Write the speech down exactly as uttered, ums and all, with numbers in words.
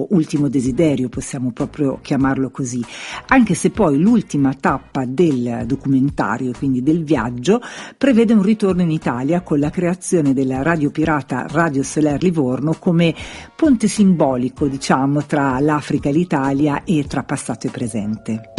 ultimo desiderio, possiamo proprio chiamarlo così, anche se poi l'ultima tappa del documentario, quindi del viaggio, prevede un ritorno in Italia con la creazione della radio pirata Radio Soler Livorno come ponte simbolico, diciamo, tra l'Africa e l'Italia e tra passato e presente.